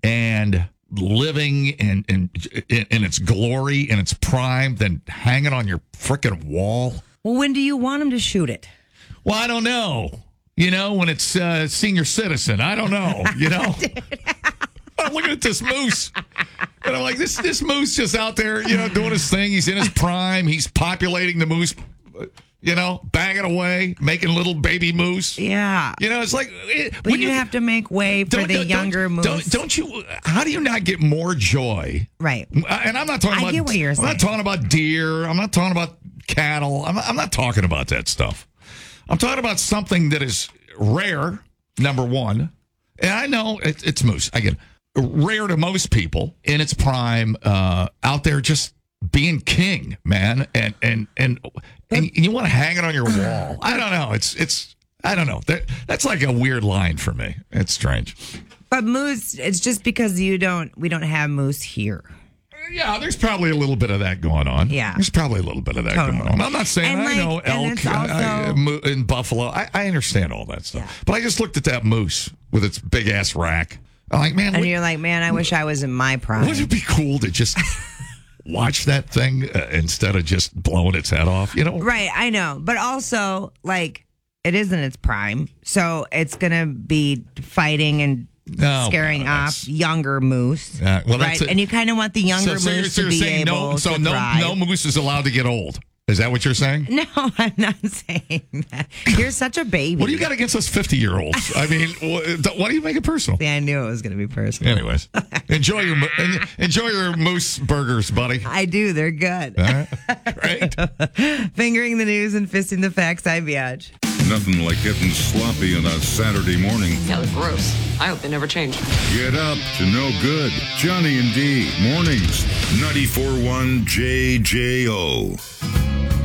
and living in its glory, in its prime, than hanging on your frickin' wall? Well, when do you want him to shoot it? Well, I don't know. When it's senior citizen, I don't know. I'm looking at this moose, and I'm like, this moose just out there, doing his thing. He's in his prime. He's populating the moose, banging away, making little baby moose. Yeah. It's like... But you have to make way for the younger moose. Don't you... How do you not get more joy? Right. And I'm not talking about... I get what you're saying. I'm not talking about deer. I'm not talking about cattle. I'm not talking about that stuff. I'm talking about something that is rare, number one. And I know it's moose. I get it. Rare to most people in its prime, out there just being king, man. And you want to hang it on your wall. I don't know. I don't know. That's like a weird line for me. It's strange. But moose, it's just because we don't have moose here. Yeah, there's probably a little bit of that going on. Yeah. There's probably a little bit of that going on. I'm not saying I know elk in Buffalo. I understand all that stuff. Yeah. But I just looked at that moose with its big ass rack. I'm like, man. And you're like, man, I wish I was in my prime. Wouldn't it be cool to just watch that thing instead of just blowing its head off? Right, I know. But also, like, it isn't its prime. So it's going to be fighting and scaring off younger moose. Right? And you kind of want the younger moose to be able to thrive. No moose is allowed to get old. Is that what you're saying? No, I'm not saying that. You're such a baby. What do you got against us 50-year-olds? I mean, why do you make it personal? Yeah, I knew it was going to be personal. Anyways, enjoy your moose burgers, buddy. I do. They're good. All right. Great. Fingering the news and fisting the facts, I'm Biatch. Nothing like getting sloppy on a Saturday morning. Yeah, they're gross. I hope they never change. Get up to no good. Johnny and D, mornings, 94.1 JJO.